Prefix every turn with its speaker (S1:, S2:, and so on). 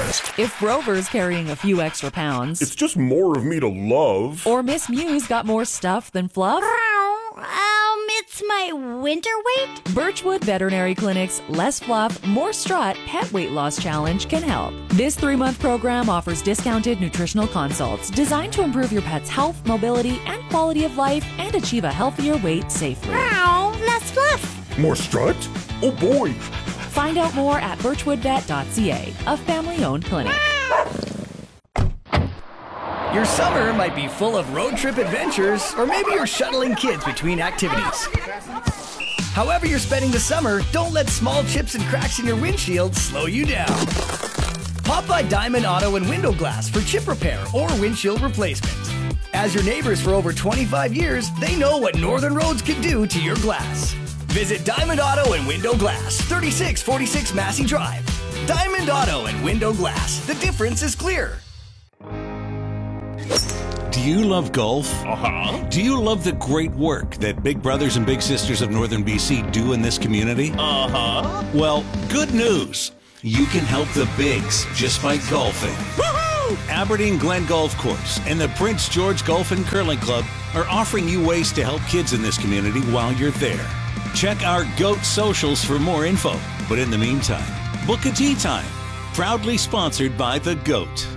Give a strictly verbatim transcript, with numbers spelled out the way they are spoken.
S1: If Rover's carrying a few extra pounds.
S2: It's just more of me to love.
S1: Or Miss Mew's got more stuff than fluff.
S3: Um, it's my winter weight?
S1: Birchwood Veterinary Clinic's Less Fluff, More Strut Pet Weight Loss Challenge can help. This three-month program offers discounted nutritional consults designed to improve your pet's health, mobility, and quality of life and achieve a healthier weight safely.
S3: Wow, less fluff.
S2: More strut? Oh boy.
S1: Find out more at birchwood vet dot c a, a family-owned clinic.
S4: Your summer might be full of road trip adventures, or maybe you're shuttling kids between activities. However you're spending the summer, don't let small chips and cracks in your windshield slow you down. Pop by Diamond Auto and Window Glass for chip repair or windshield replacement. As your neighbors for over twenty-five years, they know what Northern Roads can do to your glass. Visit Diamond Auto and Window Glass, thirty-six forty-six Massey Drive. Diamond Auto and Window Glass, the difference is clear.
S5: Do you love golf?
S2: Uh-huh.
S5: Do you love the great work that Big Brothers and Big Sisters of Northern B C do in this community?
S2: Uh-huh.
S5: Well, good news. You can help the bigs just by golfing.
S2: Woohoo!
S5: Aberdeen Glen Golf Course and the Prince George Golf and Curling Club are offering you ways to help kids in this community while you're there. Check our GOAT socials for more info. But in the meantime, book a tee time. Proudly sponsored by the GOAT.